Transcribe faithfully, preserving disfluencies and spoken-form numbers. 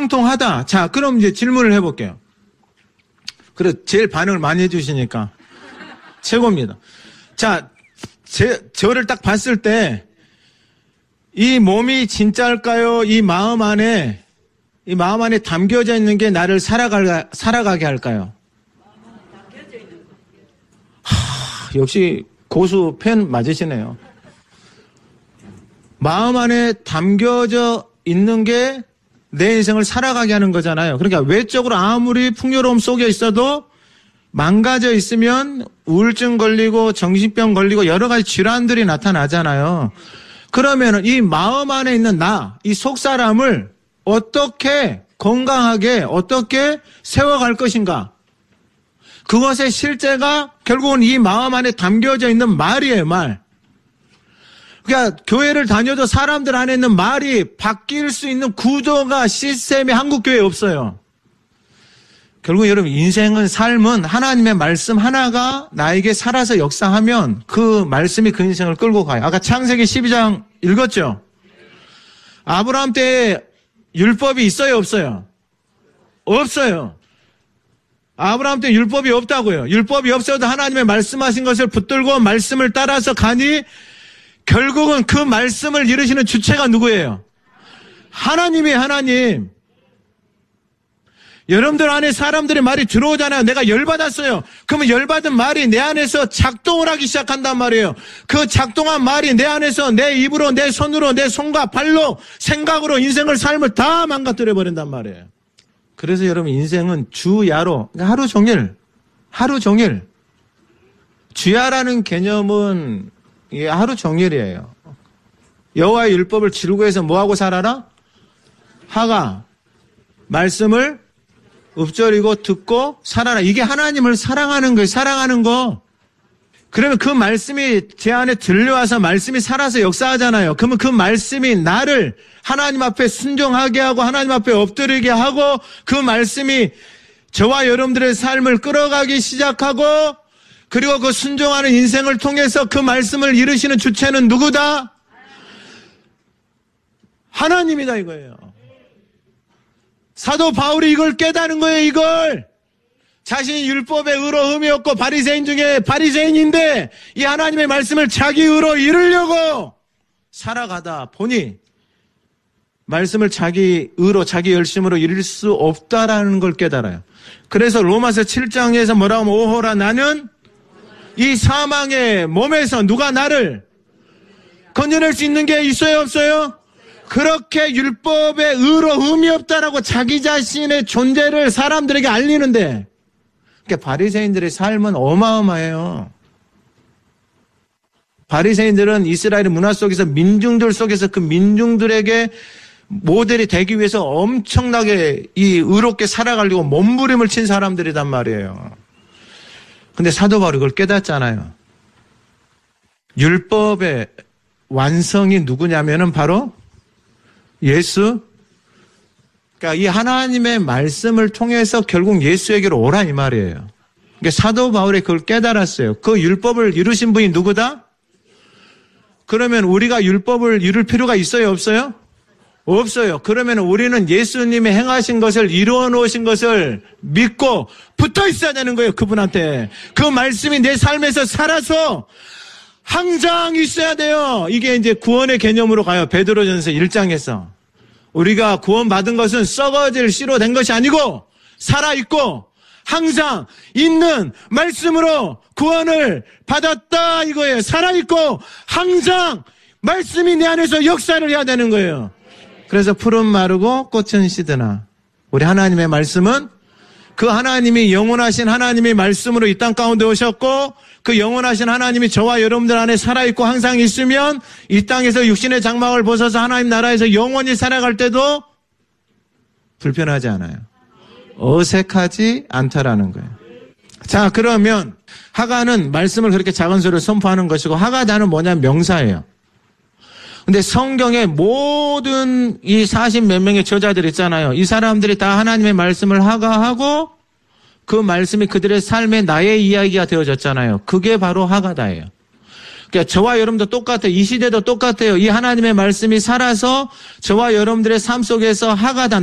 형통하다. 자, 그럼 이제 질문을 해볼게요. 그래, 제일 반응을 많이 해주시니까 최고입니다. 자, 제, 저를 딱 봤을 때 이 몸이 진짜일까요? 이 마음 안에, 이 마음 안에 담겨져 있는 게 나를 살아가, 살아가게 할까요? 하, 역시 고수 팬 맞으시네요. 마음 안에 담겨져 있는 게 내 인생을 살아가게 하는 거잖아요. 그러니까 외적으로 아무리 풍요로움 속에 있어도 망가져 있으면 우울증 걸리고 정신병 걸리고 여러 가지 질환들이 나타나잖아요. 그러면 이 마음 안에 있는 나, 이 속사람을 어떻게 건강하게 어떻게 세워갈 것인가? 그것의 실제가 결국은 이 마음 안에 담겨져 있는 말이에요, 말. 그러니까 교회를 다녀도 사람들 안에 있는 말이 바뀔 수 있는 구조가 시스템이 한국교회에 없어요. 결국 여러분 인생은 삶은 하나님의 말씀 하나가 나에게 살아서 역사하면 그 말씀이 그 인생을 끌고 가요. 아까 창세기 십이 장 읽었죠? 아브라함 때에 율법이 있어요, 없어요? 없어요. 아브라함 때 율법이 없다고요. 율법이 없어도 하나님의 말씀하신 것을 붙들고 말씀을 따라서 가니 결국은 그 말씀을 이루시는 주체가 누구예요? 하나님이 하나님. 여러분들 안에 사람들의 말이 들어오잖아요. 내가 열받았어요. 그러면 열받은 말이 내 안에서 작동을 하기 시작한단 말이에요. 그 작동한 말이 내 안에서 내 입으로, 내 손으로, 내 손과 발로, 생각으로 인생을, 삶을 다 망가뜨려버린단 말이에요. 그래서 여러분 인생은 주야로, 하루 종일, 하루 종일. 주야라는 개념은 이게 하루 종일이에요. 여호와의 율법을 질구해서 뭐하고 살아라? 하가 말씀을 읊조리고 듣고 살아라. 이게 하나님을 사랑하는 거예요. 사랑하는 거. 그러면 그 말씀이 제 안에 들려와서 말씀이 살아서 역사하잖아요. 그러면 그 말씀이 나를 하나님 앞에 순종하게 하고 하나님 앞에 엎드리게 하고 그 말씀이 저와 여러분들의 삶을 끌어가기 시작하고 그리고 그 순종하는 인생을 통해서 그 말씀을 이루시는 주체는 누구다? 하나님이다 이거예요. 사도 바울이 이걸 깨닫는 거예요. 이걸. 자신이 율법의 의로 흠이 없고 바리새인 중에 바리새인인데 이 하나님의 말씀을 자기 의로 이루려고 살아가다 보니 말씀을 자기 의로 자기 열심으로 이룰 수 없다라는 걸 깨달아요. 그래서 로마서 칠 장에서 뭐라고 하면 오호라 나는 이 사망의 몸에서 누가 나를 건져낼 수 있는 게 있어요 없어요? 그렇게 율법의 의로 흠이 없다라고 자기 자신의 존재를 사람들에게 알리는데 그러니까 바리새인들의 삶은 어마어마해요. 바리새인들은 이스라엘 문화 속에서 민중들 속에서 그 민중들에게 모델이 되기 위해서 엄청나게 이 의롭게 살아가려고 몸부림을 친 사람들이란 말이에요. 근데 사도 바울이 그걸 깨닫잖아요. 율법의 완성이 누구냐면은 바로 예수. 그러니까 이 하나님의 말씀을 통해서 결국 예수에게로 오라 이 말이에요. 그러니까 사도 바울이 그걸 깨달았어요. 그 율법을 이루신 분이 누구다? 그러면 우리가 율법을 이룰 필요가 있어요 없어요? 없어요. 그러면 우리는 예수님이 행하신 것을 이루어 놓으신 것을 믿고 붙어 있어야 되는 거예요. 그분한테. 그 말씀이 내 삶에서 살아서 항상 있어야 돼요. 이게 이제 구원의 개념으로 가요. 베드로전서 일 장에서. 우리가 구원받은 것은 썩어질 씨로 된 것이 아니고 살아있고 항상 있는 말씀으로 구원을 받았다 이거예요. 살아있고 항상 말씀이 내 안에서 역사를 해야 되는 거예요. 그래서 풀은 마르고 꽃은 시드나 우리 하나님의 말씀은 그 하나님이 영원하신 하나님의 말씀으로 이 땅 가운데 오셨고 그 영원하신 하나님이 저와 여러분들 안에 살아있고 항상 있으면 이 땅에서 육신의 장막을 벗어서 하나님 나라에서 영원히 살아갈 때도 불편하지 않아요. 어색하지 않다라는 거예요. 자, 그러면 하가는 말씀을 그렇게 작은 소리로 선포하는 것이고 하가다는 뭐냐면 명사예요. 근데 성경의 모든 이 사십 몇 명의 저자들 있잖아요. 이 사람들이 다 하나님의 말씀을 하가하고 그 말씀이 그들의 삶의 나의 이야기가 되어졌잖아요. 그게 바로 하가다예요. 그러니까 저와 여러분도 똑같아요. 이 시대도 똑같아요. 이 하나님의 말씀이 살아서 저와 여러분들의 삶 속에서 하가다